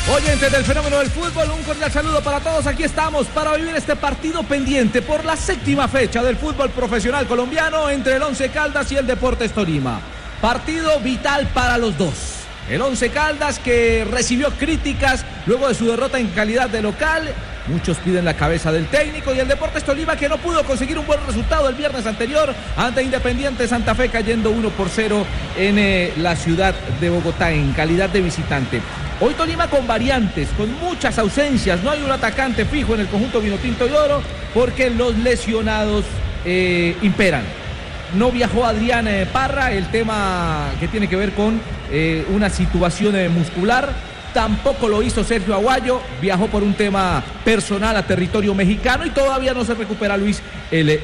Oyentes del fenómeno del fútbol, un cordial saludo para todos. Aquí estamos para vivir este partido pendiente por la séptima fecha del fútbol profesional colombiano entre el Once Caldas y el Deportes Tolima. Partido vital para los dos. El Once Caldas, que recibió críticas luego de su derrota en calidad de local. Muchos piden la cabeza del técnico, y el Deportes Tolima, que no pudo conseguir un buen resultado el viernes anterior ante Independiente Santa Fe, cayendo 1-0 en la ciudad de Bogotá en calidad de visitante. Hoy Tolima con variantes, con muchas ausencias. No hay un atacante fijo en el conjunto vinotinto y oro porque los lesionados imperan. No viajó Adrián Parra, el tema que tiene que ver con una situación muscular. Tampoco lo hizo Sergio Aguayo, viajó por un tema personal a territorio mexicano, y todavía no se recupera Luis el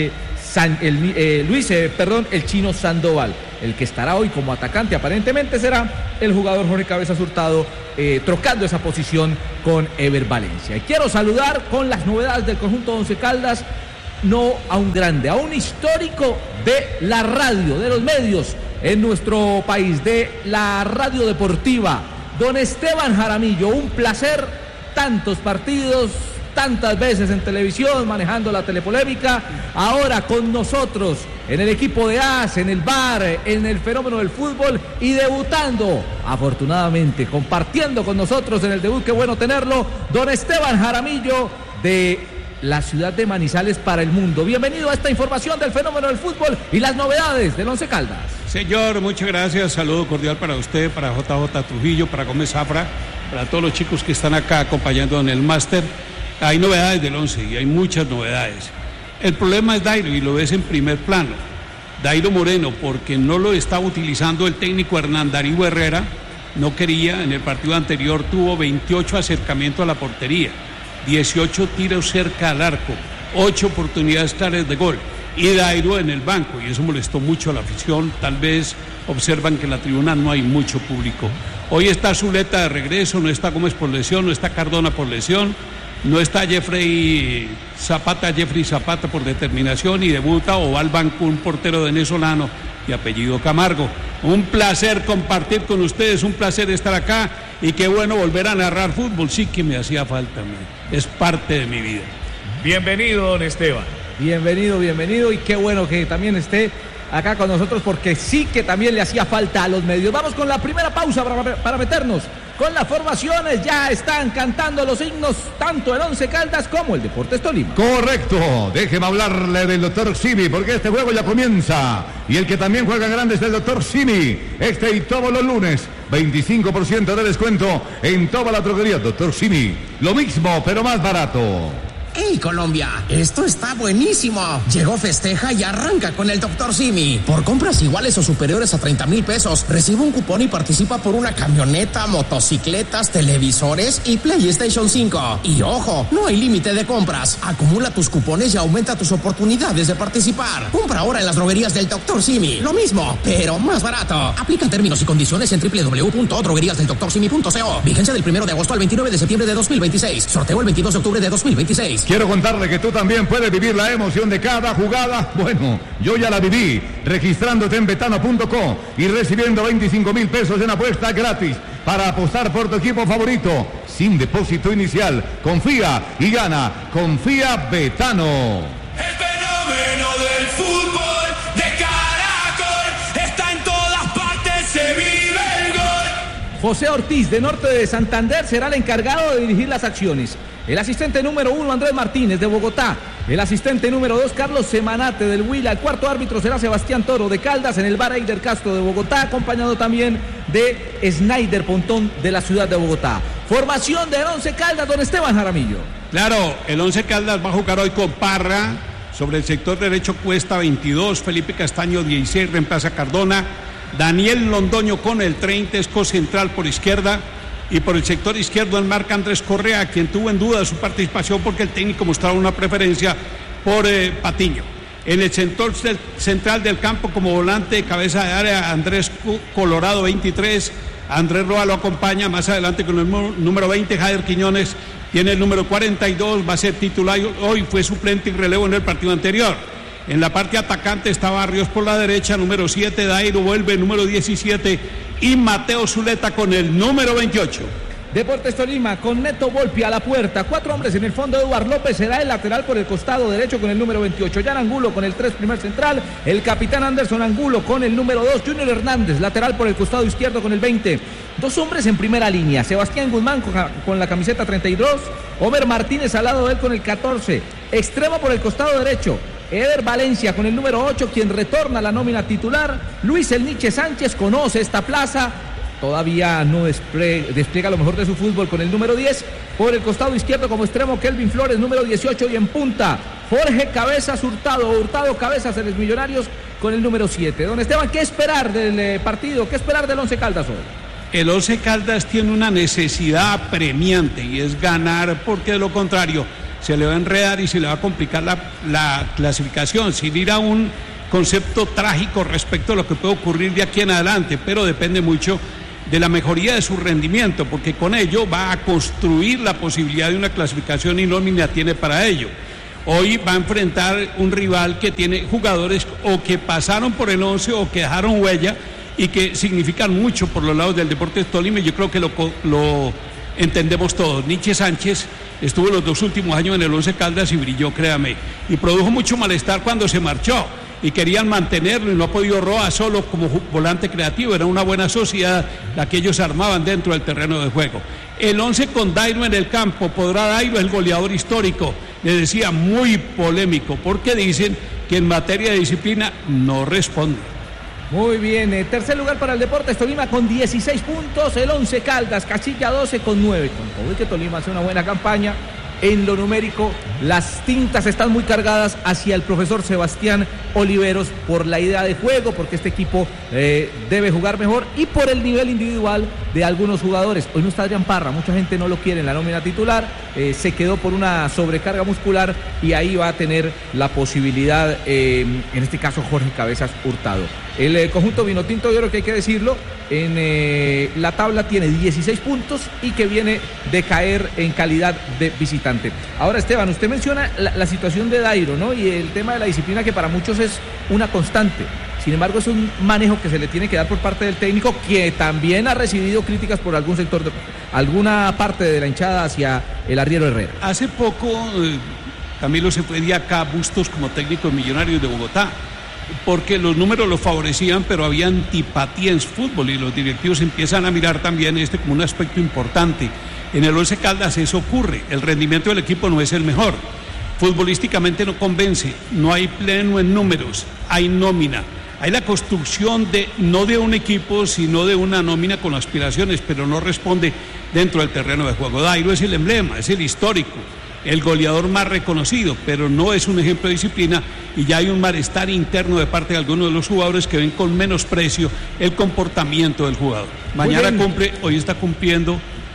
Chino Sandoval. El que estará hoy como atacante aparentemente será el jugador Jorge Cabezas Hurtado, trocando esa posición con Ever Valencia. Y quiero saludar con las novedades del conjunto Once Caldas, no a un grande, a un histórico de la radio, de los medios en nuestro país, de la radio deportiva, don Esteban Jaramillo. Un placer, tantos partidos, tantas veces en televisión, manejando la telepolémica, ahora con nosotros en el equipo de AS, en el bar, en el fenómeno del fútbol, y debutando, afortunadamente, compartiendo con nosotros en el debut. Qué bueno tenerlo, don Esteban Jaramillo, de la ciudad de Manizales para el mundo. Bienvenido a esta información del fenómeno del fútbol y las novedades del Once Caldas. Señor, muchas gracias, saludo cordial para usted, para JJ Trujillo, para Gómez Zafra, para todos los chicos que están acá acompañando en el máster. Hay novedades del Once y hay muchas novedades. El problema es Dairo, y lo ves en primer plano. Dairo Moreno, porque no lo estaba utilizando el técnico Hernán Darío Herrera, no quería. En el partido anterior tuvo 28 acercamientos a la portería, 18 tiros cerca al arco, 8 oportunidades claras de gol, y Dairo en el banco, y eso molestó mucho a la afición. Tal vez observan que en la tribuna no hay mucho público. Hoy está Zuleta de regreso, no está Gómez por lesión, no está Cardona por lesión, no está Jeffrey Zapata por determinación, y debuta o va al banco un portero venezolano de apellido Camargo. Un placer compartir con ustedes, un placer estar acá, y qué bueno volver a narrar fútbol. Sí que me hacía falta, es parte de mi vida. Bienvenido, don Esteban. Bienvenido, y qué bueno que también esté acá con nosotros, porque sí que también le hacía falta a los medios. Vamos con la primera pausa para meternos con las formaciones. Ya están cantando los himnos tanto el Once Caldas como el Deportes Tolima. Correcto, déjeme hablarle del doctor Simi, porque este juego ya comienza, y el que también juega grande es el doctor Simi. Este y todos los lunes, 25% de descuento en toda la droguería. Doctor Simi, lo mismo pero más barato. ¡Hey, Colombia! Esto está buenísimo. Llegó Festeja y arranca con el Dr. Simi. Por compras iguales o superiores a 30,000 pesos, recibe un cupón y participa por una camioneta, motocicletas, televisores y PlayStation 5. Y ojo, no hay límite de compras. Acumula tus cupones y aumenta tus oportunidades de participar. Compra ahora en las droguerías del Dr. Simi. Lo mismo, pero más barato. Aplican términos y condiciones en www.drogueríasdelDrSimi.co. Vigencia del 1 de agosto al 29 de septiembre de 2026. Sorteo el 22 de octubre de 2026. Quiero contarle que tú también puedes vivir la emoción de cada jugada. Bueno, yo ya la viví, registrándote en betano.co y recibiendo 25,000 pesos en apuesta gratis para apostar por tu equipo favorito, sin depósito inicial. Confía y gana. Confía Betano. El fenómeno del fútbol de Caracol está en todas partes, se vive el gol. José Ortiz, de Norte de Santander, será el encargado de dirigir las acciones. El asistente número 1, Andrés Martínez, de Bogotá. El asistente número 2, Carlos Semanate, del Huila. El cuarto árbitro será Sebastián Toro, de Caldas. En el bar, Eider Castro, de Bogotá, acompañado también de Snyder Pontón, de la ciudad de Bogotá. Formación del Once Caldas, don Esteban Jaramillo. Claro, el Once Caldas va a jugar hoy con Parra. Sobre el sector derecho, Cuesta 22, Felipe Castaño 16, reemplaza a Cardona. Daniel Londoño con el 30, es co-central por izquierda. Y por el sector izquierdo enmarca Andrés Correa, quien tuvo en duda su participación porque el técnico mostraba una preferencia por Patiño. En el sector central del campo, como volante de cabeza de área, Andrés Colorado 23, Andrés Roa lo acompaña. Más adelante con el número 20, Jader Quiñones tiene el número 42, va a ser titular hoy, fue suplente y relevo en el partido anterior. En la parte atacante está Barrios por la derecha, número 7, Dairo vuelve, número 17, y Mateo Zuleta con el número 28. Deportes Tolima con Neto Volpi a la puerta. 4 hombres en el fondo. Eduard López será el lateral por el costado derecho con el número 28. Jan Angulo con el 3, primer central. El capitán Anderson Angulo con el número 2. Junior Hernández, lateral por el costado izquierdo con el 20. 2 hombres en primera línea. Sebastián Guzmán con la camiseta 32. Homer Martínez al lado de él con el 14. Extremo por el costado derecho. Eder Valencia con el número 8, quien retorna a la nómina titular. Luis El Niche Sánchez conoce esta plaza. Todavía no despliega lo mejor de su fútbol con el número 10. Por el costado izquierdo como extremo Kelvin Flores, número 18. Y en punta Jorge Cabezas Hurtado Cabezas de los Millonarios con el número 7. Don Esteban, ¿qué esperar del partido? ¿Qué esperar del Once Caldas hoy? El Once Caldas tiene una necesidad apremiante y es ganar, porque de lo contrario se le va a enredar y se le va a complicar la clasificación, sin ir a un concepto trágico respecto a lo que puede ocurrir de aquí en adelante, pero depende mucho de la mejoría de su rendimiento, porque con ello va a construir la posibilidad de una clasificación y nómina tiene para ello. Hoy va a enfrentar un rival que tiene jugadores o que pasaron por el Once o que dejaron huella y que significan mucho por los lados del Deportes Tolima. Yo creo que lo entendemos todos. Niche Sánchez estuvo los 2 últimos años en el Once Caldas y brilló, créame, y produjo mucho malestar cuando se marchó y querían mantenerlo y no ha podido. Roa solo como volante creativo, era una buena sociedad la que ellos armaban dentro del terreno de juego. El Once con Dairo en el campo, podrá Dairo, el goleador histórico, le decía, muy polémico, porque dicen que en materia de disciplina no responde. Muy bien, tercer lugar para el Deportes Tolima con 16 puntos, el Once Caldas, casilla 12 con 9. Con todo y que Tolima hace una buena campaña en lo numérico, las tintas están muy cargadas hacia el profesor Sebastián Oliveros por la idea de juego, porque este equipo debe jugar mejor y por el nivel individual de algunos jugadores. Hoy no está Adrián Parra, mucha gente no lo quiere en la nómina titular, se quedó por una sobrecarga muscular y ahí va a tener la posibilidad, en este caso Jorge Cabezas Hurtado. El conjunto vinotinto, yo creo que hay que decirlo, en la tabla tiene 16 puntos y que viene de caer en calidad de visitante. Ahora, Esteban, usted menciona la situación de Dairo, ¿no? Y el tema de la disciplina, que para muchos es una constante. Sin embargo, es un manejo que se le tiene que dar por parte del técnico, que también ha recibido críticas por algún sector, alguna parte de la hinchada hacia el arriero Herrera. Hace poco, Camilo, se fue de acá Bustos como técnico de Millonarios de Bogotá, porque los números lo favorecían, pero había antipatía en su fútbol y los directivos empiezan a mirar también como un aspecto importante. En el Once Caldas eso ocurre, el rendimiento del equipo no es el mejor, futbolísticamente no convence, no hay pleno en números, hay nómina, hay la construcción no de un equipo, sino de una nómina con aspiraciones, pero no responde dentro del terreno de juego. Dairo es el emblema, es el histórico, el goleador más reconocido, pero no es un ejemplo de disciplina y ya hay un malestar interno de parte de algunos de los jugadores que ven con menosprecio el comportamiento del jugador. Mañana cumple, hoy está cumpliendo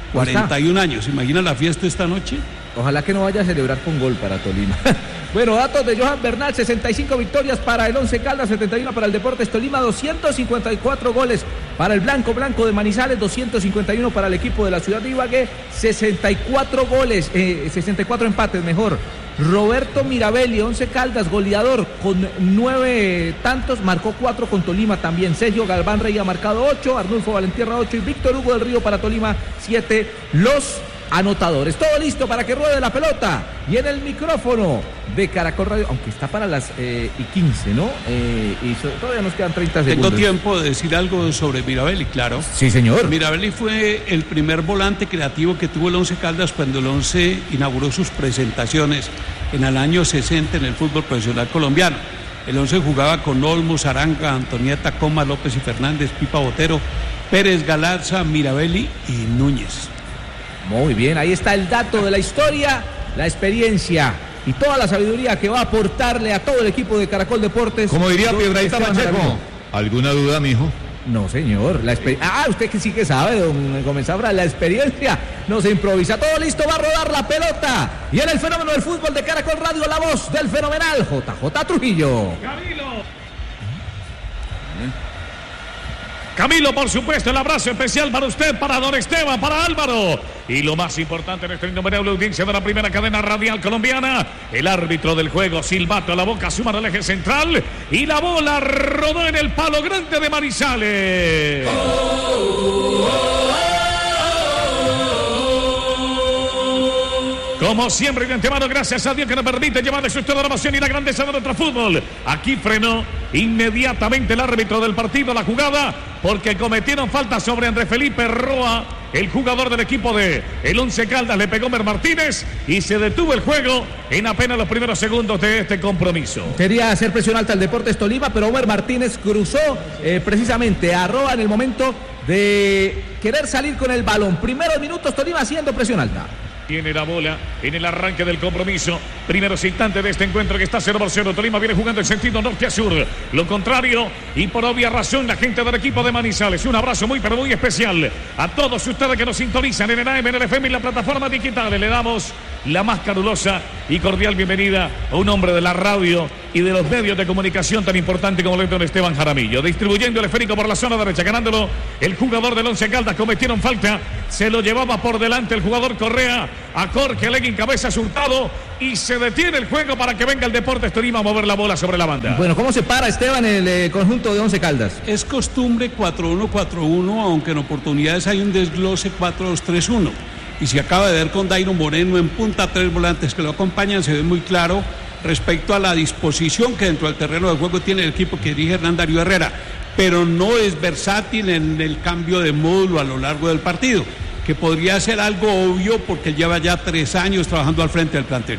41 años. ¿Imagina la fiesta esta noche? Ojalá que no vaya a celebrar con gol para Tolima. Bueno, datos de Johan Bernal: 65 victorias para el Once Caldas, 71 para el Deportes Tolima, 254 goles para el Blanco de Manizales, 251 para el equipo de la ciudad de Ibagué, 64 goles, 64 empates mejor. Roberto Mirabelli, Once Caldas, goleador con 9 tantos, marcó 4 con Tolima también. Sergio Galván Rey ha marcado 8, Arnulfo Valentierra 8 y Víctor Hugo del Río para Tolima 7, los anotadores. Todo listo para que ruede la pelota y en el micrófono de Caracol Radio, aunque está para las y 15, ¿no? Todavía nos quedan 30 segundos. Tengo tiempo de decir algo sobre Mirabelli, claro. Sí, señor. Mirabelli fue el primer volante creativo que tuvo el Once Caldas cuando el Once inauguró sus presentaciones en el año 60 en el fútbol profesional colombiano. El Once jugaba con Olmos, Aranga, Antonieta, Coma, López y Fernández, Pipa Botero, Pérez, Galarza, Mirabelli y Núñez. Muy bien, ahí está el dato de la historia, la experiencia y toda la sabiduría que va a aportarle a todo el equipo de Caracol Deportes. Como diría Piedradita Pacheco, ¿alguna duda, mijo? No, señor. Usted que sí que sabe, don Gómez Zafra, la experiencia no se improvisa. Todo listo, va a rodar la pelota. Y en el fenómeno del fútbol de Caracol Radio, la voz del fenomenal JJ Trujillo. Camilo, por supuesto, el abrazo especial para usted, para don Esteban, para Álvaro. Y lo más importante en esta innumerable audiencia de la primera cadena radial colombiana, el árbitro del juego, silbato a la boca, suma al eje central y la bola rodó en el palo grande de Manizales. Como siempre, de antemano, gracias a Dios que nos permite llevarles usted la grabación y la grandeza de nuestro fútbol. Aquí frenó inmediatamente el árbitro del partido la jugada porque cometieron falta sobre Andrés Felipe Roa, el jugador del equipo de el Once Caldas. Le pegó Omer Martínez y se detuvo el juego en apenas los primeros segundos de este compromiso. Quería hacer presión alta al Deportes Tolima, pero Omer Martínez cruzó precisamente a Roa en el momento de querer salir con el balón. Primeros minutos Tolima haciendo presión alta. Tiene la bola en el arranque del compromiso. Primeros instantes de este encuentro que está 0-0. Tolima viene jugando en sentido norte a sur. Lo contrario, y por obvia razón, la gente del equipo de Manizales. Un abrazo muy, pero muy especial a todos ustedes que nos sintonizan en el AM, en el FM y en la plataforma digital. Le damos la más calurosa y cordial bienvenida a un hombre de la radio y de los medios de comunicación tan importante como el don Esteban Jaramillo. Distribuyendo el esférico por la zona derecha, ganándolo el jugador del Once Caldas. Cometieron falta, se lo llevaba por delante el jugador Correa a Jorge Leguín, cabeza Hurtado, y se detiene el juego para que venga el Deportes Tolima a mover la bola sobre la banda. Bueno, ¿cómo se para, Esteban, el conjunto de Once Caldas? Es costumbre 4-1-4-1, aunque en oportunidades hay un desglose 4-2-3-1. Y se acaba de ver con Dairo Moreno en punta, 3 volantes que lo acompañan, se ve muy claro respecto a la disposición que dentro del terreno de juego tiene el equipo que dirige Hernán Darío Herrera, pero no es versátil en el cambio de módulo a lo largo del partido, que podría ser algo obvio porque lleva ya 3 años trabajando al frente del plantel.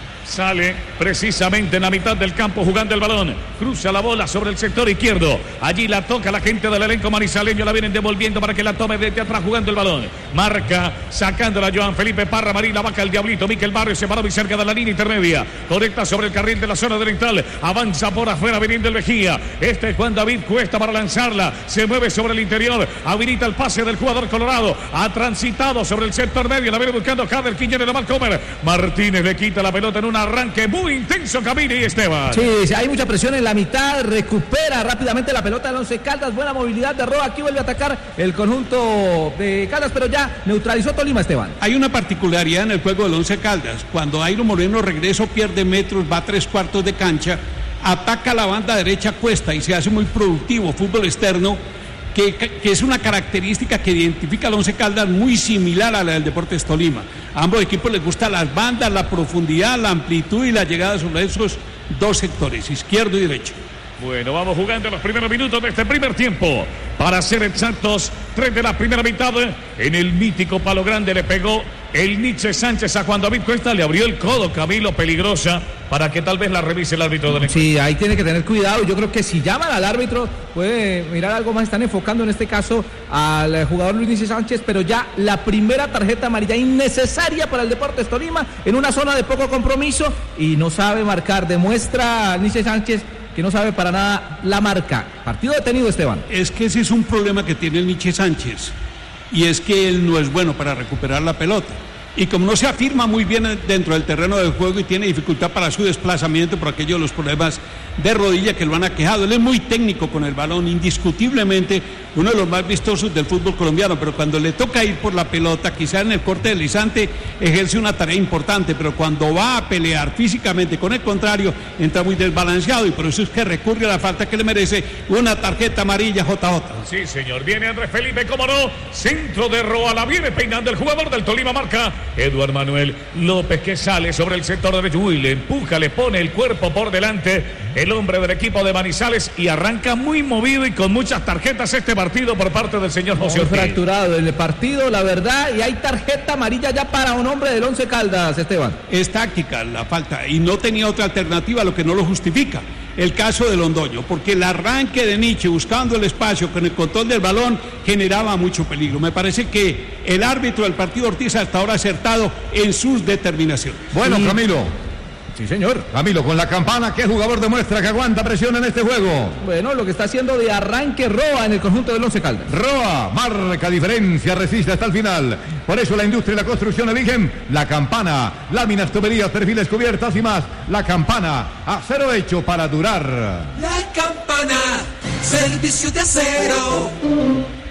Sale precisamente en la mitad del campo jugando el balón. Cruza la bola sobre el sector izquierdo. Allí la toca la gente del elenco manizaleño. La vienen devolviendo para que la tome desde atrás jugando el balón. Marca, sacándola Joan Felipe Parra. Marín, la vaca el Diablito. Miquel Barrio se paró muy cerca de la línea intermedia. Conecta sobre el carril de la zona oriental. Avanza por afuera viniendo el Vejía. Este es Juan David Cuesta para lanzarla. Se mueve sobre el interior. Habilita el pase del jugador colorado. Ha transitado sobre el sector medio. La viene buscando Jader Quiñones de Malcomer. Martínez le quita la pelota en un arranque muy intenso, Camini y Esteban. Sí, hay mucha presión en la mitad, recupera rápidamente la pelota del Once Caldas, buena movilidad de Roa, aquí vuelve a atacar el conjunto de Caldas, pero ya neutralizó Tolima, Esteban. Hay una particularidad en el juego del Once Caldas, cuando Dairo Moreno regresa, pierde metros, va a 3/4 de cancha, ataca la banda derecha Cuesta y se hace muy productivo, fútbol externo, que es una característica que identifica al Once Caldas muy similar a la del Deportes Tolima. A ambos equipos les gustan las bandas, la profundidad, la amplitud y la llegada sobre esos 2 sectores, izquierdo y derecho. Bueno, vamos jugando los primeros minutos de este primer tiempo. Para ser exactos, 3 de la primera mitad. En el mítico palo grande le pegó el Nietzsche Sánchez a Juan David Cuesta. Le abrió el codo, Camilo, peligrosa, para que tal vez la revise el árbitro del encuentro. Sí, ahí tiene que tener cuidado. Yo creo que si llaman al árbitro, puede mirar algo más. Están enfocando en este caso al jugador Luis Nietzsche Sánchez, pero ya la primera tarjeta amarilla innecesaria para el Deportes Tolima en una zona de poco compromiso y no sabe marcar. Demuestra Nietzsche Sánchez que no sabe para nada la marca. Partido detenido, Esteban. Es que ese es un problema que tiene el Nietzsche Sánchez, y es que él no es bueno para recuperar la pelota. Y como no se afirma muy bien dentro del terreno del juego y tiene dificultad para su desplazamiento por aquellos los problemas de rodilla que lo han aquejado, él es muy técnico con el balón, indiscutiblemente uno de los más vistosos del fútbol colombiano, pero cuando le toca ir por la pelota, quizá en el corte deslizante ejerce una tarea importante, pero cuando va a pelear físicamente con el contrario, entra muy desbalanceado, y por eso es que recurre a la falta que le merece una tarjeta amarilla, JJ. Sí, señor, viene Andrés Felipe, cómo no, centro de Roa, la viene peinando el jugador del Tolima, marca Eduard Manuel López, que sale sobre el sector derecho. Uy, le empuja, le pone el cuerpo por delante el hombre del equipo de Manizales, y arranca muy movido y con muchas tarjetas este partido por parte del señor José Ortiz. Fracturado el partido, la verdad, y hay tarjeta amarilla ya para un hombre del Once Caldas, Esteban. Es táctica la falta y no tenía otra alternativa, lo que no lo justifica. El caso de Londoño, porque el arranque de Nietzsche buscando el espacio con el control del balón generaba mucho peligro. Me parece que el árbitro del partido, Ortiz, hasta ahora ha acertado en sus determinaciones. Bueno, Camilo. Sí, señor. Camilo, con la campana, ¿qué jugador demuestra que aguanta presión en este juego? Bueno, lo que está haciendo de arranque Roa en el conjunto del Once Caldas. Roa, marca diferencia, resiste hasta el final. Por eso la industria y la construcción eligen la campana. Láminas, tuberías, perfiles, cubiertas y más. La campana, acero hecho para durar. La campana, servicio de acero.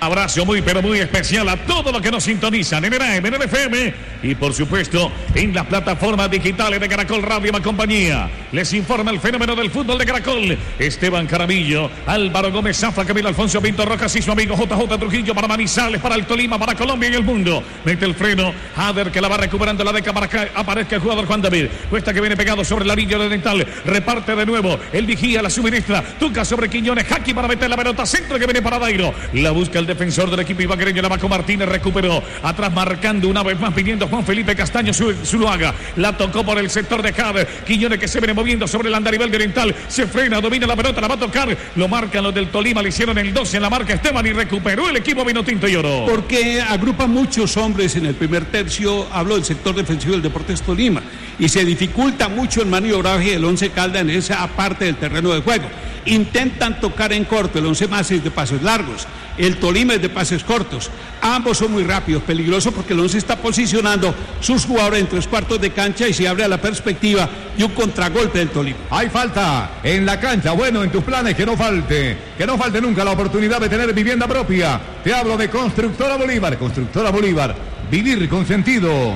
Abrazo muy pero muy especial a todos los que nos sintonizan en el AM, en el FM y por supuesto en las plataformas digitales de Caracol Radio y compañía. Les informa el fenómeno del fútbol de Caracol, Esteban Jaramillo, Álvaro Gómez Zafra, Camilo Alfonso Pinto Rojas y su amigo JJ Trujillo para Manizales, para el Tolima, para Colombia y el mundo. Mete el freno, Hader que la va recuperando la deca para que aparezca el jugador Juan David. Cuesta que viene pegado sobre la línea dental, reparte de nuevo, el vigía, la suministra, Tuca sobre Quiñones, Jaqui para meter la pelota, centro que viene para Dairo, la busca el defensor del equipo ibaguereño, la Baco Martínez, recuperó, atrás marcando una vez más, pidiendo Juan Felipe Castaño Zuluaga, la tocó por el sector de Jader, Quiñones que se viene moviendo sobre el andarivel de oriental, se frena, domina la pelota, la va a tocar, lo marcan los del Tolima, le hicieron el 12 en la marca Esteban y recuperó el equipo Vinotinto y Oro. Porque agrupa muchos hombres en el primer tercio, hablo del sector defensivo del Deportes Tolima, y se dificulta mucho el maniobraje del Once Caldas en esa parte del terreno de juego. Intentan tocar en corto, el Once más es de pases largos, el Tolima es de pases cortos, ambos son muy rápidos, peligrosos porque el Once está posicionando sus jugadores en 3/4 de cancha y se abre a la perspectiva y un contragolpe del Tolima. Hay falta en la cancha, bueno, en tus planes que no falte nunca la oportunidad de tener vivienda propia. Te hablo de Constructora Bolívar, vivir con sentido.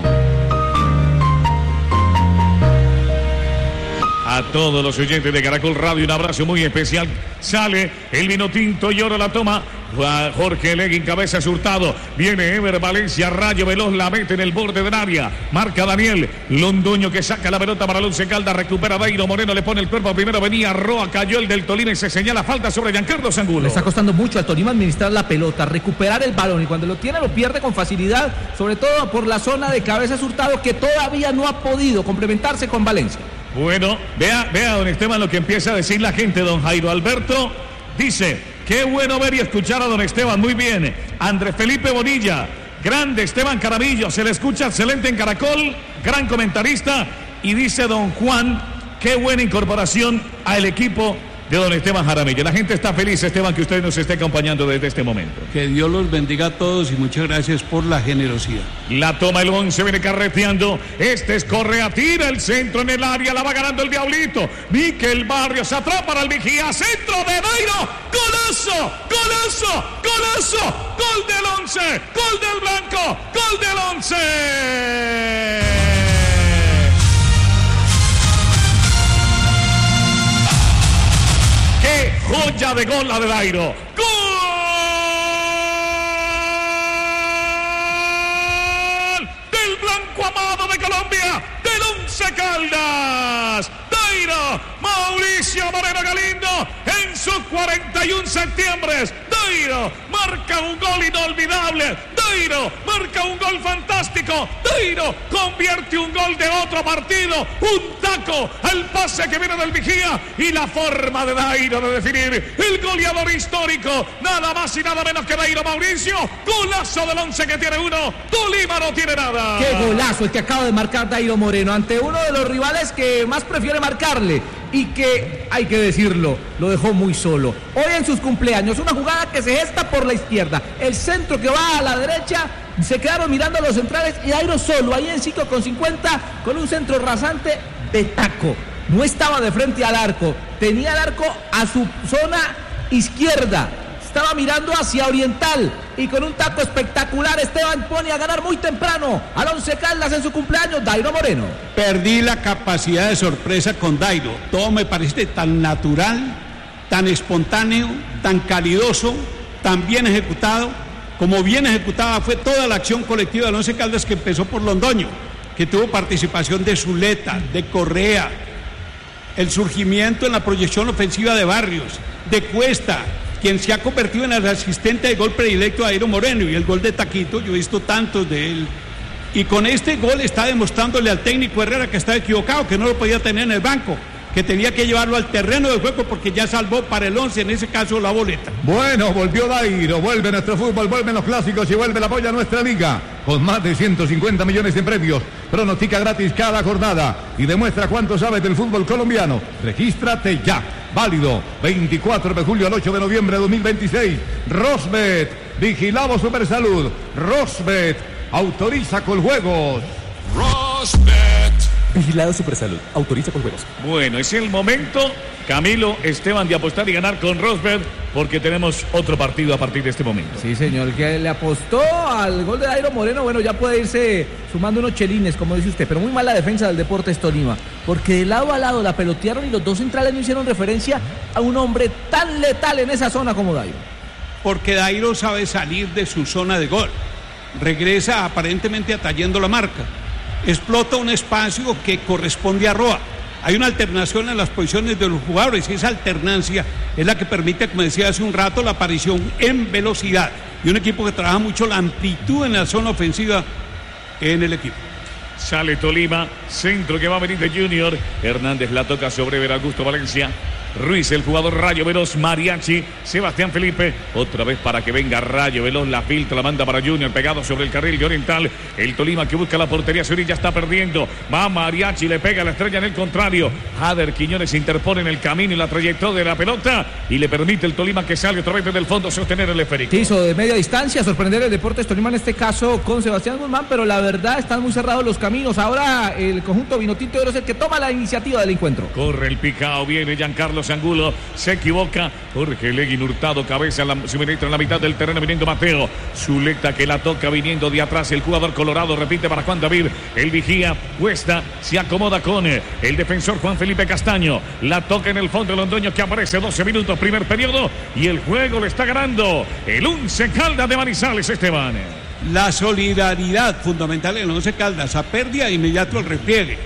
A todos los oyentes de Caracol Radio, un abrazo muy especial. Sale el Vinotinto y Oro, la toma Jorge Leguín, cabeza Hurtado. Viene Ever Valencia, rayo veloz, la mete en el borde del área. Marca Daniel Londoño que saca la pelota para el Once Caldas. Recupera Dairo Moreno, le pone el cuerpo. Primero venía Roa, cayó el del Tolima y se señala falta sobre Giancarlo Angulo. Le está costando mucho al Tolima administrar la pelota, recuperar el balón. Y cuando lo tiene, lo pierde con facilidad. Sobre todo por la zona de cabeza Hurtado, que todavía no ha podido complementarse con Valencia. Bueno, vea, don Esteban, lo que empieza a decir la gente. Don Jairo Alberto dice: qué bueno ver y escuchar a don Esteban, muy bien. Andrés Felipe Bonilla, grande Esteban Jaramillo, se le escucha excelente en Caracol, gran comentarista. Y dice don Juan, qué buena incorporación al equipo de don Esteban Jaramillo. La gente está feliz, Esteban, que usted nos esté acompañando desde este momento. Que Dios los bendiga a todos y muchas gracias por la generosidad. La toma el Once, viene carreteando. Este es Correa, tira el centro en el área, la va ganando el Diablito. Miquel Barrios atrapa al vigía, centro de Dairo. ¡Golazo! ¡Golazo! ¡Golazo! ¡Gol del Once! ¡Gol del Blanco! ¡Gol del Once! ¡Qué joya de gol la de Dairo! ¡Gol del Blanco amado de Colombia! ¡Del Once Caldas! Dairo, Mauricio Moreno Galindo en sus 41 septiembre. Dairo marca un gol inolvidable. Dairo marca un gol fantástico. Dairo convierte un gol de otro partido. Un taco al pase que viene del vigía y la forma de Dairo de definir el goleador histórico. Nada más y nada menos que Dairo Mauricio. Golazo del Once que tiene uno. Tolima no tiene nada. Qué golazo el que acaba de marcar Dairo Moreno ante uno de los rivales que más prefiere marcarle y que, hay que decirlo, lo dejó muy solo. Hoy en sus cumpleaños, una jugada que se gesta por la izquierda, el centro que va a la derecha, se quedaron mirando a los centrales y Dairo solo, ahí en 5,50, con un centro rasante de taco. No estaba de frente al arco, tenía el arco a su zona izquierda, estaba mirando hacia oriental y con un taco espectacular Esteban pone a ganar muy temprano al Once Caldas en su cumpleaños, Dairo Moreno. Perdí la capacidad de sorpresa con Dairo, todo me parece tan natural, tan espontáneo, tan calidoso, tan bien ejecutado. Como bien ejecutada fue toda la acción colectiva del Once Caldas, que empezó por Londoño, que tuvo participación de Zuleta, de Correa, el surgimiento en la proyección ofensiva de Barrios, de Cuesta, quien se ha convertido en el asistente de gol predilecto de Dairo Moreno, y el gol de Taquito, yo he visto tantos de él, y con este gol está demostrándole al técnico Herrera que estaba equivocado, que no lo podía tener en el banco, que tenía que llevarlo al terreno de juego porque ya salvó para el Once, en ese caso, la boleta. Bueno, volvió Dairo, vuelve nuestro fútbol, vuelven los clásicos y vuelve el apoyo a nuestra liga. Con más de 150 millones en premios, pronostica gratis cada jornada y demuestra cuánto sabes del fútbol colombiano. Regístrate ya. Válido 24 de julio al 8 de noviembre de 2026. Rosbet, vigilamos Supersalud. Rosbet, autoriza con juegos. Rosbet, Vigilado Supersalud. Autoriza con juegos. Bueno, es el momento, Camilo, Esteban, de apostar y ganar con Rosberg, porque tenemos otro partido a partir de este momento. Sí, señor, que le apostó al gol de Dairo Moreno, bueno, ya puede irse sumando unos chelines, como dice usted, pero muy mala defensa del Deportes Tolima, porque de lado a lado la pelotearon y los dos centrales no hicieron referencia a un hombre tan letal en esa zona como Dairo. Porque Dairo sabe salir de su zona de gol, regresa aparentemente atallando la marca, explota un espacio que corresponde a Roa. Hay una alternación en las posiciones de los jugadores y esa alternancia es la que permite, como decía hace un rato, la aparición en velocidad y un equipo que trabaja mucho la amplitud en la zona ofensiva en el equipo. Sale Tolima, centro que va a venir de Junior. Hernández la toca sobre Augusto Valencia. Ruiz, el jugador Rayo Veloz, Mariachi, Sebastián Felipe, otra vez para que venga Rayo Veloz, la filtra, la manda para Junior, pegado sobre el carril de Oriental, el Tolima que busca la portería, Zurich ya está perdiendo, va Mariachi, le pega la estrella en el contrario, Jader Quiñones interpone en el camino y la trayectoria de la pelota y le permite el Tolima que salga otra vez desde el fondo sostener el esférico. Hizo de media distancia, sorprender el Deportes Tolima en este caso con Sebastián Guzmán, pero la verdad están muy cerrados los caminos, ahora el conjunto Vinotinto de Oro es el que toma la iniciativa del encuentro. Corre el picao, viene Giancarlo Angulo, se equivoca, Jorge Leguín Hurtado, cabeza, suministra en la mitad del terreno, viniendo Mateo, Zuleta que la toca viniendo de atrás, el jugador colorado, repite para Juan David, el vigía, Cuesta, se acomoda con el defensor Juan Felipe Castaño, la toca en el fondo el Londoño que aparece, 12 minutos, primer periodo, y el juego le está ganando el Once Caldas de Manizales, Esteban. La solidaridad fundamental en el Once Caldas, a pérdida inmediato el repliegue,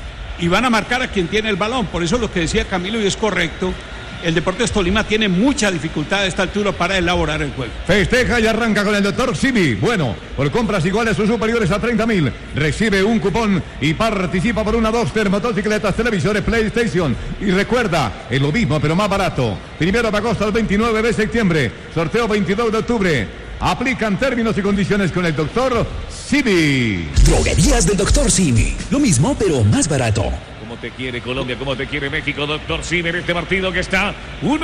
y van a marcar a quien tiene el balón, por eso lo que decía Camilo y es correcto. El Deportes Tolima tiene mucha dificultad a esta altura para elaborar el juego. Festeja y arranca con el Dr. Simi. Bueno, por compras iguales o superiores a 30.000, recibe un cupón y participa por una Duster, motocicletas, televisores, PlayStation. Y recuerda, es lo mismo pero más barato. 1 de agosto al 29 de septiembre. Sorteo 22 de octubre. Aplican términos y condiciones con el Dr. Simi. Droguerías del Dr. Simi. Lo mismo pero más barato. Como te quiere Colombia, como te quiere México, Dr. Simi, en este partido que está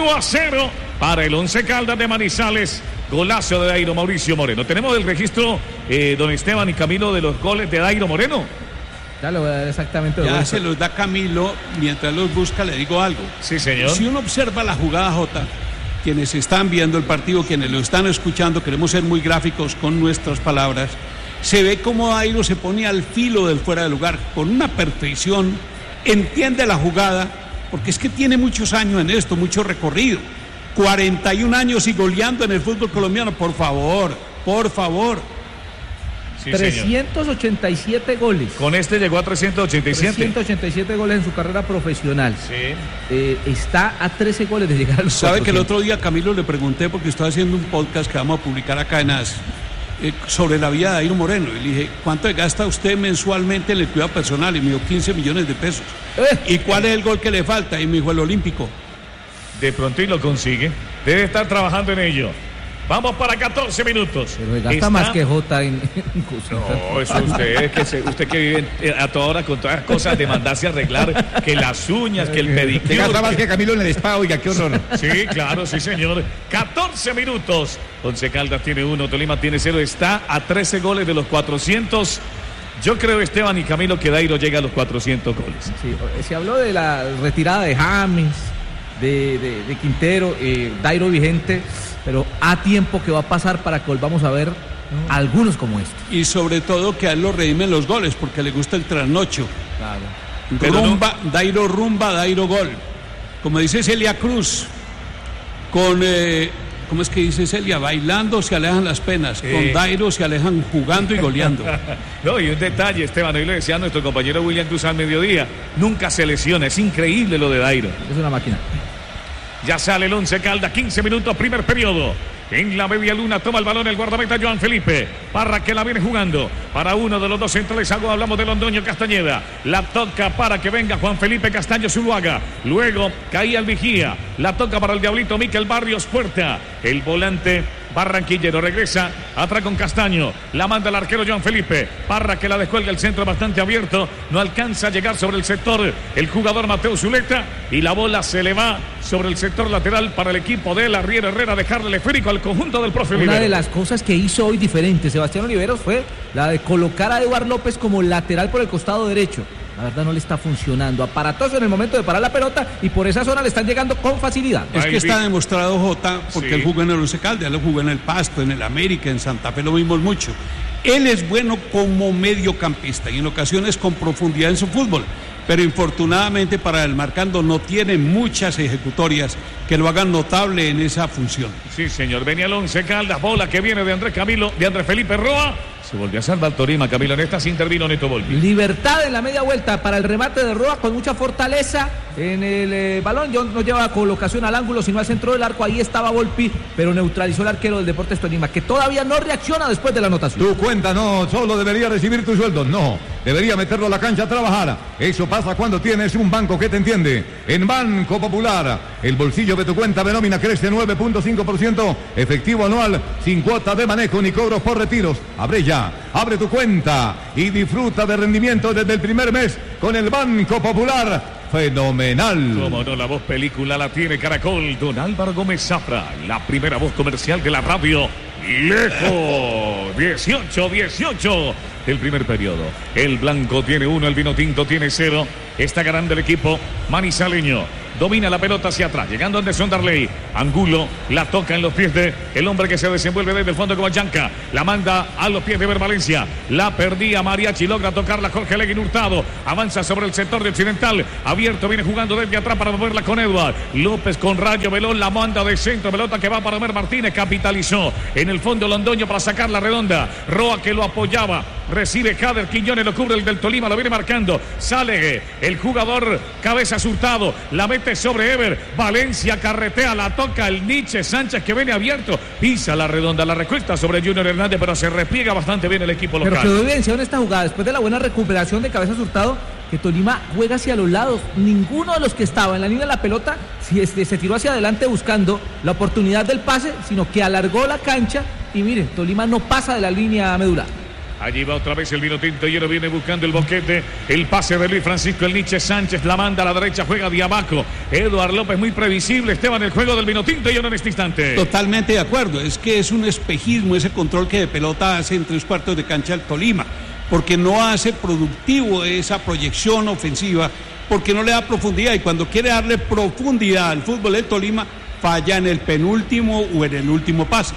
1-0 para el Once Caldas de Manizales. Golazo de Dairo Mauricio Moreno. Tenemos el registro, don Esteban y Camilo, de los goles de Dairo Moreno. Ya lo voy a dar exactamente. Ya se los da Camilo, mientras los busca le digo algo. Sí, señor. Si uno observa la jugada, Jota, quienes están viendo el partido, quienes lo están escuchando, queremos ser muy gráficos con nuestras palabras, se ve cómo Dairo se pone al filo del fuera de lugar, con una perfección, entiende la jugada, porque es que tiene muchos años en esto, mucho recorrido, 41 años y goleando en el fútbol colombiano, por favor. Sí, 387 señor. goles. Con este llegó a 387. 387 goles en su carrera profesional. Sí. Está a 13 goles de llegar a los 400. ¿Sabe que el otro día, Camilo, le pregunté, porque estoy haciendo un podcast que vamos a publicar acá en AS, sobre la vida de Dairo Moreno, y le dije, ¿cuánto gasta usted mensualmente en el cuidado personal? Y me dijo 15 millones de pesos. ¿Y cuál es el gol que le falta? Y me dijo el olímpico. De pronto y lo consigue. Debe estar trabajando en ello. Vamos para 14 minutos. Pero gasta más que Jota en No, eso usted que vive a toda hora con todas las cosas de mandarse a arreglar, que las uñas, que el pedicure. Gasta más que Camilo en el spa, oiga, qué horror. Sí, claro, sí, señor. 14 minutos. Once Caldas tiene 1, Tolima tiene 0. Está a 13 goles de los 400. Yo creo, Esteban y Camilo, que Dairo llega a los 400 goles. Sí, se habló de la retirada de James, de Quintero, Dairo vigente, pero a tiempo que va a pasar para que volvamos a ver algunos como este. Y sobre todo que a él lo redimen los goles, porque le gusta el trasnocho. Claro. Rumba, Dairo gol. Como dice Celia Cruz, con... ¿cómo es que dice Celia? Bailando se alejan las penas, con Dairo se alejan jugando y goleando. No, y un detalle, Esteban, hoy le decía a nuestro compañero William Cruz al mediodía, nunca se lesiona, es increíble lo de Dairo. Es una máquina. Ya sale el Once Caldas, 15 minutos, primer periodo. En la media luna toma el balón el guardameta Joan Felipe. Parra que la viene jugando para uno de los dos centrales. Hablamos de Londoño Castañeda. La toca para que venga Juan Felipe Castaño Zuluaga. Luego caía el vigía. La toca para el diablito Miquel Barrios Puerta. El volante barranquillero regresa atrás con Castaño. La manda el arquero Joan Felipe. Parra que la descuelga, el centro bastante abierto. No alcanza a llegar sobre el sector el jugador Mateo Zuleta. Y la bola se le va sobre el sector lateral para el equipo de Arriero Herrera. Dejarle el esférico al conjunto del profe Oliveros. Una de las cosas que hizo hoy diferente Sebastián Oliveros fue la de colocar a Eduard López como lateral por el costado derecho. la verdad no le está funcionando. Aparatoso en el momento de parar la pelota y por esa zona le están llegando con facilidad. Es que está demostrado, Jota, porque él jugó en el Once Caldas, él jugó en el Pasto, en el América, en Santa Fe lo vimos mucho. Él es bueno como mediocampista y en ocasiones con profundidad en su fútbol, pero infortunadamente para el marcando no tiene muchas ejecutorias que lo hagan notable en esa función. Sí, señor, venía el Once Caldas, bola que viene de Andrés Felipe Roa. Se volvió a salvar Tolima, Camilo, en esta se intervino Neto Volpi. Libertad en la media vuelta para el remate de Roa con mucha fortaleza en el balón. No lleva colocación al ángulo, sino al centro del arco. Ahí estaba Volpi, pero neutralizó el arquero del Deportes Tolima, que todavía no reacciona después de la anotación. Tu cuenta no solo debería recibir tu sueldo, no. Debería meterlo a la cancha a trabajar. Eso pasa cuando tienes un banco que te entiende. En Banco Popular, el bolsillo de tu cuenta de nómina crece 9.5%, efectivo anual, sin cuota de manejo ni cobros por retiros. Abre ya. Abre tu cuenta y disfruta de rendimiento desde el primer mes con el Banco Popular. Fenomenal. Cómo no, la voz película la tiene Caracol. Don Álvaro Gómez Zafra, la primera voz comercial de la radio. Lejos. 18 del primer periodo. El blanco tiene 1, el vino tinto tiene 0. Está ganando el equipo manizaleño. Domina la pelota hacia atrás, llegando Anderson Darley. Angulo la toca en los pies de el hombre que se desenvuelve desde el fondo como Yanca. La manda a los pies de Ever Valencia. La perdía Mariachi, logra tocarla Jorge Leguín Hurtado. Avanza sobre el sector de Occidental. Abierto, viene jugando desde atrás para moverla con Edward. López con Rayo Velón, la manda de centro. Pelota que va para Omer Martínez, capitalizó. En el fondo Londoño para sacar la redonda. Roa que lo apoyaba. Recibe Jader Quiñones, lo cubre el del Tolima, lo viene marcando. Sale el jugador Cabezas Hurtado. La mete sobre Ever. Valencia carretea, la toca el Nietzsche Sánchez que viene abierto. Pisa la redonda, la recuesta sobre Junior Hernández, pero se repliega bastante bien el equipo local. Pero quedó evidenciado en esta jugada, después de la buena recuperación de Cabezas Hurtado, que Tolima juega hacia los lados. Ninguno de los que estaba en la línea de la pelota se tiró hacia adelante buscando la oportunidad del pase, sino que alargó la cancha y mire, Tolima no pasa de la línea medular. Allí va otra vez el vino tinto y ahora viene buscando el boquete. El pase de Luis Francisco, el Nietzsche Sánchez la manda a la derecha, juega Diabaco. Eduard López muy previsible, Esteban, el juego del vino tinto y ahora en este instante. Totalmente de acuerdo, es que es un espejismo ese control que de pelota hace en 3/4 de cancha el Tolima, porque no hace productivo esa proyección ofensiva, porque no le da profundidad y cuando quiere darle profundidad al fútbol del Tolima, falla en el penúltimo o en el último pase.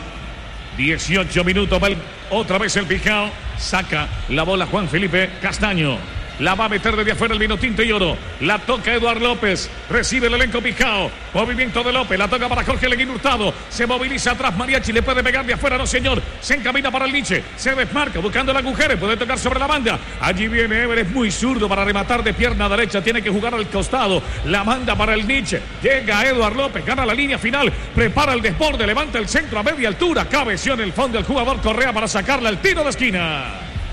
18 minutos, va otra vez el Pijao, saca la bola Juan Felipe Castaño. La va a meter desde afuera el vino tinto y oro. La toca Eduard López. Recibe el elenco Pijao. Movimiento de López. La toca para Jorge Leguín Hurtado. Se moviliza atrás Mariachi. Le puede pegar de afuera. No, señor. Se encamina para el Nietzsche. Se desmarca buscando el agujero. Puede tocar sobre la banda. Allí viene Ever. Es muy zurdo para rematar de pierna derecha. Tiene que jugar al costado. La manda para el Nietzsche. Llega Eduard López. Gana la línea final. Prepara el desborde. Levanta el centro a media altura. Cabeció en el fondo el jugador Correa para sacarla al tiro de esquina.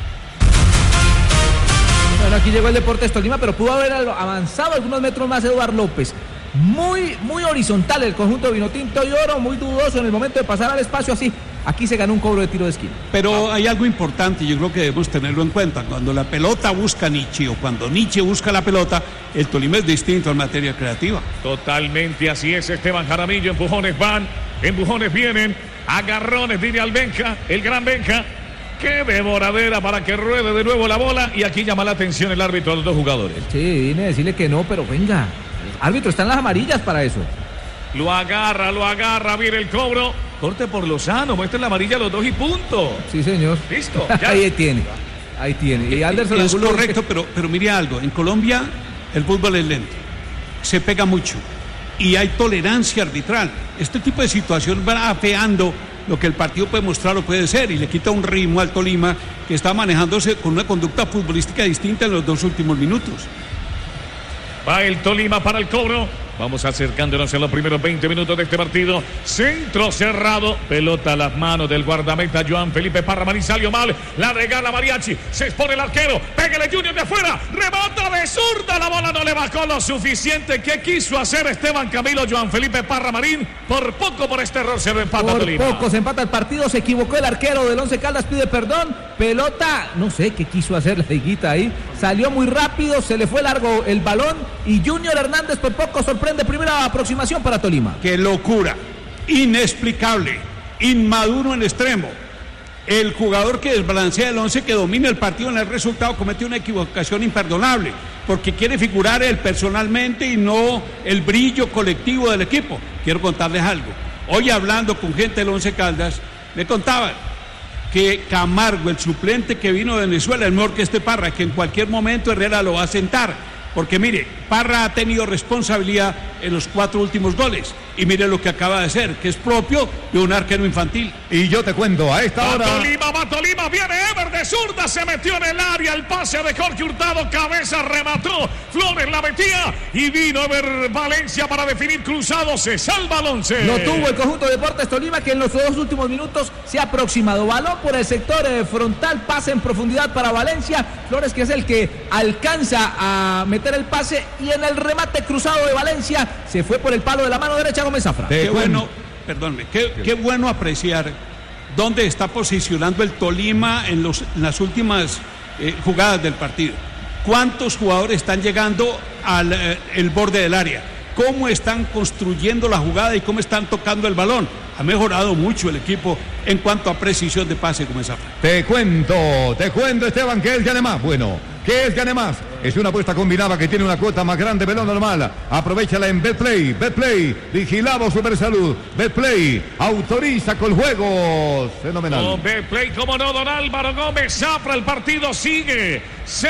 Bueno, aquí llegó el Deportes Tolima, pero pudo haber avanzado algunos metros más Eduard López. Muy horizontal el conjunto de Vinotinto y Oro, muy dudoso en el momento de pasar al espacio así. Aquí se ganó un cobro de tiro de esquina. Pero hay algo importante, yo creo que debemos tenerlo en cuenta. Cuando la pelota busca a Nietzsche o cuando Nietzsche busca la pelota, el Tolima es distinto en materia creativa. Totalmente así es, Esteban Jaramillo. Empujones van, empujones vienen, agarrones, viene al Benja, el gran Benja. Qué devoradera para que ruede de nuevo la bola. Y aquí llama la atención el árbitro a los dos jugadores. Sí, viene a decirle que no, pero venga. Árbitro, están las amarillas para eso. Lo agarra, viene el cobro. Corte por Lozano, muestra la amarilla a los dos y punto. Sí, señor. Listo. Ya. Ahí tiene. Y Anderson es correcto, pero mire algo. En Colombia el fútbol es lento. Se pega mucho. Y hay tolerancia arbitral. Este tipo de situación va afeando lo que el partido puede mostrar o puede ser y le quita un ritmo al Tolima que está manejándose con una conducta futbolística distinta en los dos últimos minutos. Va el Tolima para el cobro. Vamos acercándonos en los primeros 20 minutos de este partido. Centro cerrado. Pelota a las manos del guardameta Joan Felipe Parra. Marín salió mal. La regala Mariachi. Se expone el arquero. Pégale Junior de afuera. Rebota de zurda. La bola no le bajó lo suficiente. ¿Qué quiso hacer Esteban Camilo Joan Felipe Parra Marín? Por poco por este error se lo empata Tolima. Por poco se empata el partido. Se equivocó el arquero del Once Caldas. Pide perdón. Pelota. No sé qué quiso hacer la higuita ahí. Salió muy rápido. Se le fue largo el balón. Y Junior Hernández por poco sorprende. Primera aproximación para Tolima. ¡Qué locura! Inexplicable, inmaduro en extremo. el jugador que desbalancea el 11, que domina el partido en el resultado, comete una equivocación imperdonable, porque quiere figurar él personalmente y no el brillo colectivo del equipo. Quiero contarles algo. Hoy hablando con gente del Once Caldas, me contaban que Camargo, el suplente que vino de Venezuela, es mejor que este Parra, que en cualquier momento Herrera lo va a sentar. Porque mire, Parra ha tenido responsabilidad en los 4 últimos goles. Y mire lo que acaba de hacer, que es propio de un arquero infantil. Y yo te cuento, a esta hora... Va Tolima, viene Ever de zurda, se metió en el área, el pase de Jorge Hurtado, cabeza, remató, Flores la metía y vino Ever Valencia para definir cruzado, se salva el 11. Lo tuvo el conjunto de Deportes Tolima, que en los 2 últimos minutos se ha aproximado. Balón por el sector frontal, pase en profundidad para Valencia. Flores, que es el que alcanza a meter el pase, y en el remate cruzado de Valencia se fue por el palo de la mano derecha Gómez Zafra. Qué bueno, perdónme, qué bueno apreciar dónde está posicionando el Tolima en las últimas jugadas del partido. ¿Cuántos jugadores están llegando al el borde del área? ¿Cómo están construyendo la jugada y cómo están tocando el balón? Ha mejorado mucho el equipo en cuanto a precisión de pase, Gómez Zafra. Te cuento, Esteban, ¿qué es Gane Más? Bueno, ¿qué es Gane Más? Es una apuesta combinada que tiene una cuota más grande de lo normal. Aprovechala en Betplay. Betplay, vigilado Supersalud. Betplay, autoriza con juegos. Fenomenal. Con Betplay, como no, don Álvaro Gómez Zafra, el partido sigue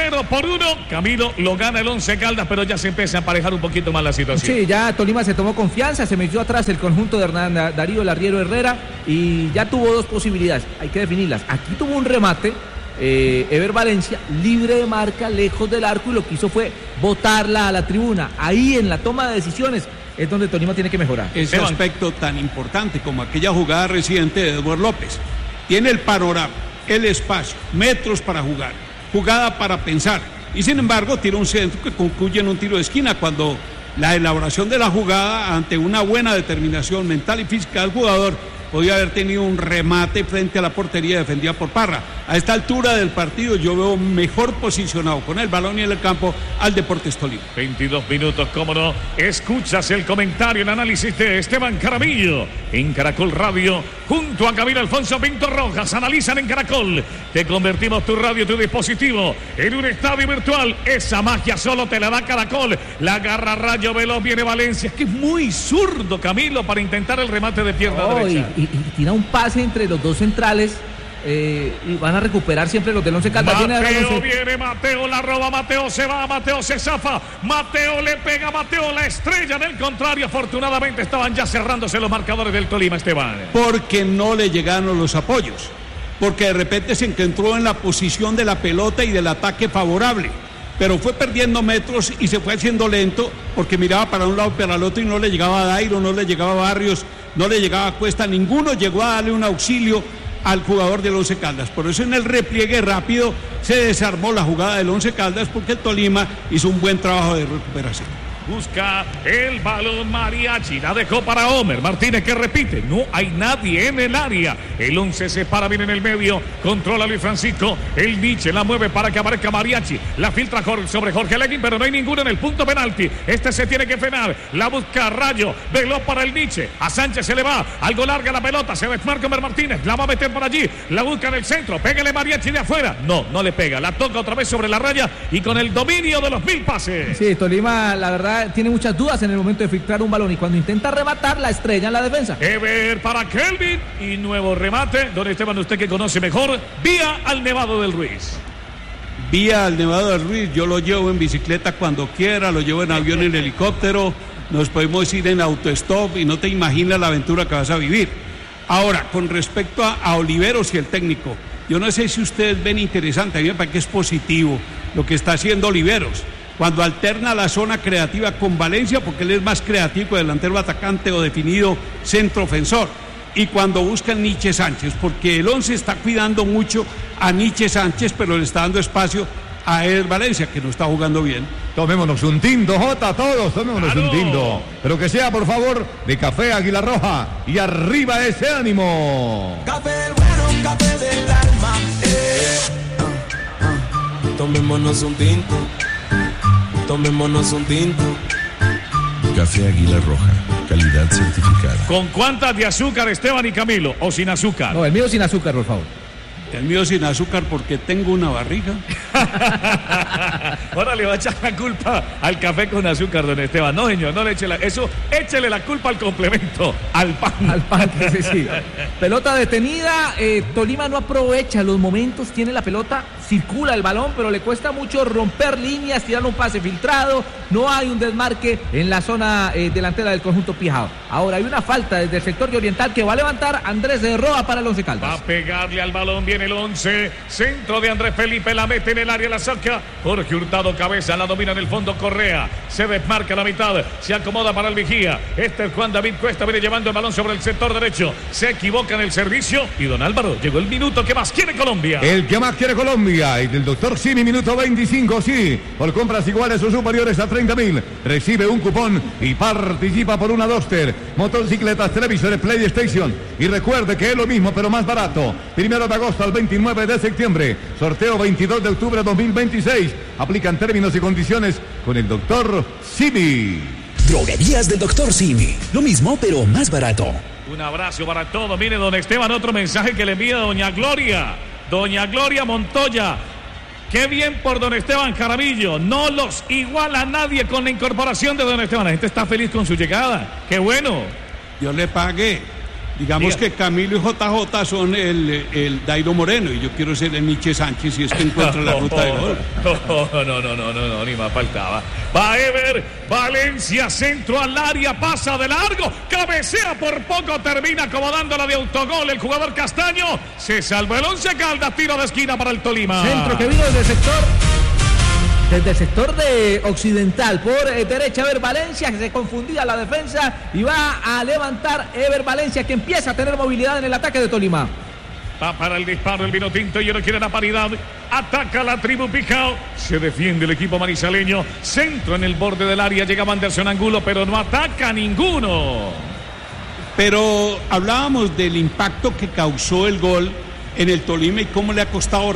0-1. Camilo lo gana el Once Caldas, pero ya se empieza a emparejar un poquito más la situación. Sí, ya Tolima se tomó confianza, se metió atrás el conjunto de Hernán Darío Larriero Herrera y ya tuvo 2 posibilidades, hay que definirlas. Aquí tuvo un remate Ever Valencia, libre de marca, lejos del arco, y lo que hizo fue botarla a la tribuna. Ahí en la toma de decisiones es donde Tolima tiene que mejorar. Ese aspecto tan importante como aquella jugada reciente de Eduardo López. Tiene el panorama, el espacio, metros para jugar, jugada para pensar, y sin embargo tira un centro que concluye en un tiro de esquina, cuando la elaboración de la jugada, ante una buena determinación mental y física del jugador, podía haber tenido un remate frente a la portería defendida por Parra. A esta altura del partido yo veo mejor posicionado con el balón y en el campo al Deportes Tolima. 22 minutos, cómo no. Escuchas el comentario, el análisis de Esteban Caramillo en Caracol Radio, junto a Camilo Alfonso Pinto Rojas. Analizan en Caracol. Te convertimos tu radio, tu dispositivo en un estadio virtual. Esa magia solo te la da Caracol. La agarra Rayo Veloz, viene Valencia. Es que es muy zurdo, Camilo, para intentar el remate de pierna derecha. Y tira un pase entre los 2 centrales. Y van a recuperar siempre los del Once Caldas. Viene Mateo, la roba Mateo, se va, Mateo se zafa, Mateo le pega, Mateo la estrella en el contrario. Afortunadamente estaban ya cerrándose los marcadores del Tolima, Esteban. Porque no le llegaron los apoyos, porque de repente se encontró en la posición de la pelota y del ataque favorable, pero fue perdiendo metros y se fue haciendo lento, porque miraba para un lado y para el otro y no le llegaba a Dairo, no le llegaba a Barrios, no le llegaba a Cuesta, ninguno llegó a darle un auxilio al jugador del Once Caldas. Por eso en el repliegue rápido se desarmó la jugada del Once Caldas, porque el Tolima hizo un buen trabajo de recuperación. Busca el balón Mariachi, la dejó para Homer Martínez, que repite, no hay nadie en el área. El 11 se para bien en el medio, controla Luis Francisco, el Nietzsche la mueve para que aparezca Mariachi, la filtra sobre Jorge Leguín, pero no hay ninguno en el punto penalti. Este se tiene que frenar, la busca Rayo, Veloz para el Nietzsche, a Sánchez se le va, algo larga la pelota, se desmarca Homer Martínez, la va a meter por allí, la busca en el centro, pégale Mariachi de afuera, no le pega, la toca otra vez sobre la raya y con el dominio de los 1000 pases. Sí, Tolima, la verdad, tiene muchas dudas en el momento de filtrar un balón, y cuando intenta rematar la estrella en la defensa. Ever para Kelvin y nuevo remate. Don Esteban, usted que conoce mejor, vía al Nevado del Ruiz. Vía al Nevado del Ruiz, yo lo llevo en bicicleta cuando quiera, lo llevo en avión, en helicóptero, nos podemos ir en autostop y no te imaginas la aventura que vas a vivir. Ahora, con respecto a Oliveros y el técnico, yo no sé si ustedes ven interesante, a mí me parece que es positivo lo que está haciendo Oliveros, cuando alterna la zona creativa con Valencia, porque él es más creativo, delantero atacante o definido centro ofensor, y cuando busca el Nietzsche Sánchez, porque el 11 está cuidando mucho a Nietzsche Sánchez, pero le está dando espacio a Ever Valencia, que no está jugando bien. Tomémonos un tinto, Jota, todos tomémonos un tinto, pero que sea, por favor, de Café Águila Roja, y arriba ese ánimo. Café bueno, café del alma. Tomémonos un tinto. Tomémonos un tinto. Café Águila Roja, calidad certificada. ¿Con cuántas de azúcar, Esteban y Camilo? ¿O sin azúcar? No, el mío sin azúcar, por favor. El mío sin azúcar porque tengo una barriga. Ahora le va a echar la culpa al café con azúcar, don Esteban. No, señor, no le eche échele la culpa al complemento, al pan. Al pan, sí. Pelota detenida, Tolima no aprovecha los momentos, tiene la pelota, circula el balón, pero le cuesta mucho romper líneas, tirar un pase filtrado, no hay un desmarque en la zona delantera del conjunto Pijao. Ahora hay una falta desde el sector de Oriental que va a levantar Andrés de Roa para el Once Caldas. Va a pegarle al balón, viene el 11, centro de Andrés Felipe, la mete en el área, la saca Jorge Hurtado, cabeza, la domina en el fondo Correa, se desmarca a la mitad, se acomoda para el vigía, este es Juan David Cuesta, viene llevando el balón sobre el sector derecho, se equivoca en el servicio y don Álvaro, llegó el minuto que más quiere Colombia. El que más quiere Colombia, y del doctor Simi, minuto 25, sí, por compras iguales o superiores a 30.000, recibe un cupón y participa por una Duster, motocicletas, televisores, PlayStation, y recuerde que es lo mismo pero más barato, 1 de agosto al 29 de septiembre, sorteo 22 de octubre de 2026, aplican términos y condiciones con el doctor Simi. Droguerías del doctor Simi, lo mismo pero más barato. Un abrazo para todos. Mire, don Esteban, otro mensaje que le envía doña Gloria Montoya. Qué bien por don Esteban Jaramillo. No los iguala nadie con la incorporación de don Esteban. La gente está feliz con su llegada. Qué bueno. Yo le pagué. Digamos que Camilo y JJ son el Dairo Moreno y yo quiero ser el Nietzsche Sánchez y este encuentra la ruta de gol. No, ni más faltaba. Va Ever, Valencia, centro al área, pasa de largo, cabecea por poco, termina acomodándola de autogol el jugador Castaño. Se salvó el Once Caldas, tiro de esquina para el Tolima. Centro que vino desde el sector de occidental, por derecha Ever Valencia, que se confundía la defensa y va a levantar Ever Valencia, que empieza a tener movilidad en el ataque de Tolima. Va para el disparo el Vinotinto y no quiere la paridad. Ataca la tribu Pijao. Se defiende el equipo manizaleño. Centro en el borde del área, llega Anderson Angulo, pero no ataca ninguno. Pero hablábamos del impacto que causó el gol en el Tolima y cómo le ha costado